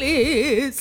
feliz.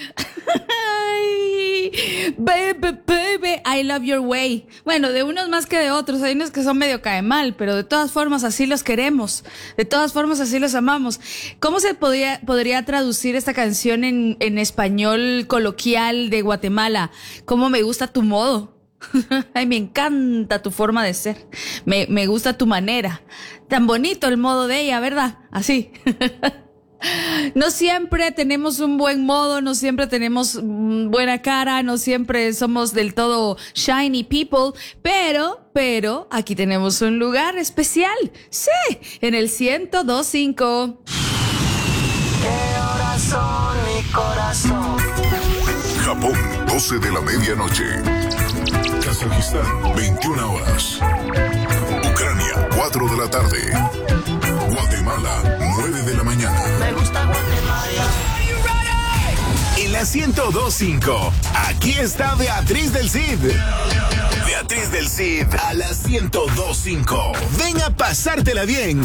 Ay, baby, baby, I love your way. Bueno, de unos más que de otros. Hay unos que son medio cae mal, pero de todas formas así los queremos. De todas formas así los amamos. ¿Cómo se podría traducir esta canción en español coloquial de Guatemala? ¿Cómo me gusta tu modo? Ay, me encanta tu forma de ser. Me gusta tu manera. Tan bonito el modo de ella, ¿verdad? Así. No siempre tenemos un buen modo, no siempre tenemos buena cara, no siempre somos del todo shiny people, pero aquí tenemos un lugar especial. Sí, en el 102.5. ¿Qué horas son, mi corazón? Japón, 12 de la medianoche. Kazajistán, 21 horas. Ucrania, 4 de la tarde. Guatemala, 9 de la mañana. Me gusta Guatemala. En la 102.5, aquí está Beatriz del Cid. Beatriz del Cid a la 102.5. Ven a pasártela bien. 102.5.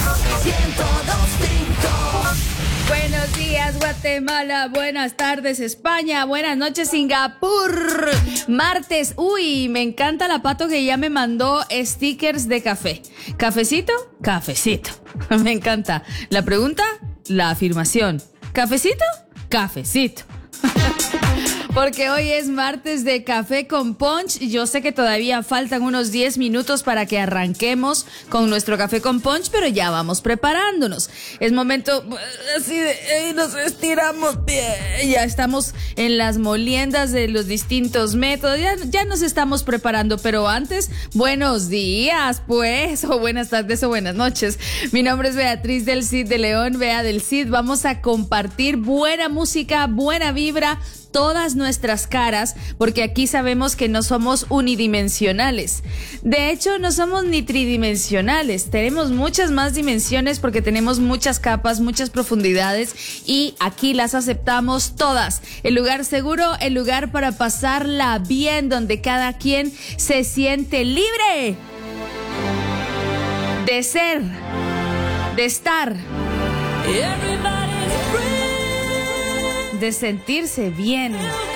Buenos días, Guatemala. Buenas tardes, España. Buenas noches, Singapur. Martes. Uy, me encanta la Pato que ya me mandó stickers de café. ¿Cafecito? Cafecito. Me encanta. La pregunta, la afirmación. ¿Cafecito? Cafecito. Porque hoy es martes de Café con Punch. Yo sé que todavía faltan unos 10 minutos para que arranquemos con nuestro Café con Punch, pero ya vamos preparándonos. Es momento así de nos estiramos bien. Ya estamos en las moliendas de los distintos métodos. Ya nos estamos preparando, pero antes, buenos días, pues, o buenas tardes o buenas noches. Mi nombre es Beatriz del Cid de León, Bea del Cid. Vamos a compartir buena música, buena vibra, todas nuestras caras, porque aquí sabemos que no somos unidimensionales. De hecho, no somos ni tridimensionales. Tenemos muchas más dimensiones porque tenemos muchas capas, muchas profundidades y aquí las aceptamos todas. El lugar seguro, el lugar para pasarla bien, donde cada quien se siente libre de ser, de estar, de sentirse bien.